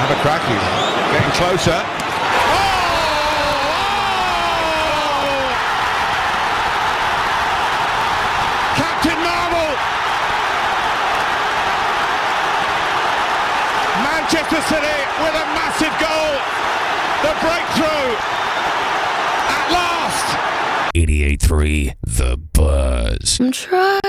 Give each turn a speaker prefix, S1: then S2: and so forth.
S1: have a crack. He's getting closer. Captain Marvel! Manchester City with a massive goal. The breakthrough at last.
S2: 88.3 The Buzz.
S3: I'm trying.